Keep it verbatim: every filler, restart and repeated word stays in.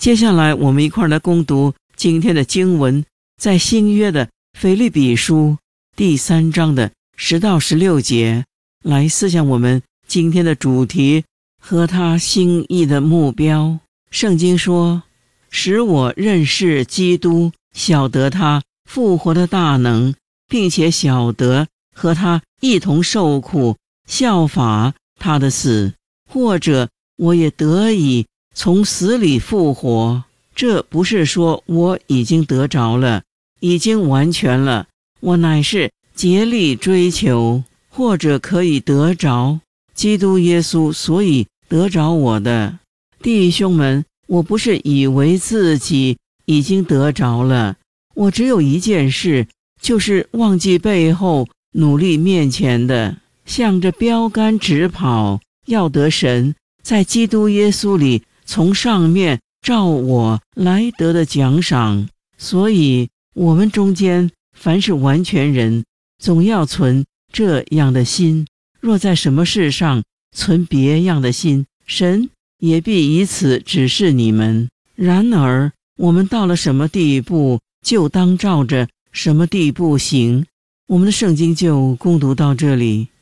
接下来我们一块儿来攻读今天的经文，在新约的腓立比书第三章的十到十六节，来思想我们今天的主题和他心意的目标。圣经说，使我认识基督，晓得他复活的大能，并且晓得和他一同受苦，效法他的死，或者我也得以从死里复活。这不是说我已经得着了，已经完全了，我乃是竭力追求，或者可以得着基督耶稣，所以得着我的。弟兄们，我不是以为自己已经得着了，我只有一件事，就是忘记背后，努力面前的，向着标杆直跑，要得神在基督耶稣里从上面照我来得的奖赏。所以我们中间凡是完全人，总要存这样的心，若在什么事上存别样的心，神也必以此指示你们。然而我们到了什么地步，就当照着什么地步行。我们的圣经就攻读到这里。